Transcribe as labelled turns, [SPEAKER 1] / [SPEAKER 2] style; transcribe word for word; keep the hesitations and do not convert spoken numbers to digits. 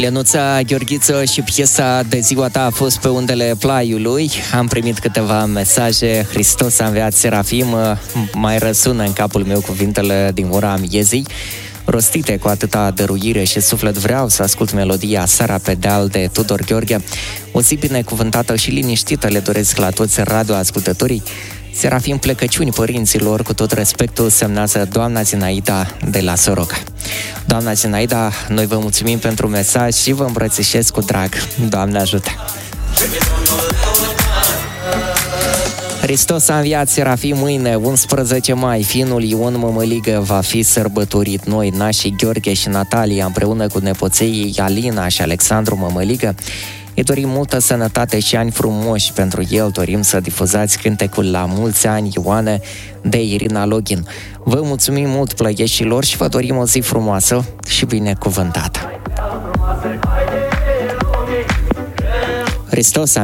[SPEAKER 1] Lenuța Gheorghiță și piesa De ziua ta a fost pe undele Plaiului. Am primit câteva mesaje. Hristos a înviat, Serafim. Mai răsună în capul meu cuvintele din ora amiezii, rostite cu atâta dăruire și suflet. Vreau să ascult melodia Sara pe deal de Tudor Gheorghe. O zi binecuvântată și liniștită le doresc la toți radioascultătorii. Serafim, plecăciuni părinților, cu tot respectul, semnează doamna Zinaida de la Soroca. Doamna Zinaida, noi vă mulțumim pentru mesaj și vă îmbrățișez cu drag. Doamne ajută! Hristos a înviat, Serafim. Mâine, unsprezece mai, finul Ion Mămăligă va fi sărbătorit. Noi, nașii Gheorghe și Natalia, împreună cu nepoței Alina și Alexandru Mămăligă, îi dorim multă sănătate și ani frumoși pentru el. Dorim să difuzați cântecul La mulți ani, Ioane, de Irina Login. Vă mulțumim mult, plăieșilor, și vă dorim o zi frumoasă și binecuvântată. Hristos a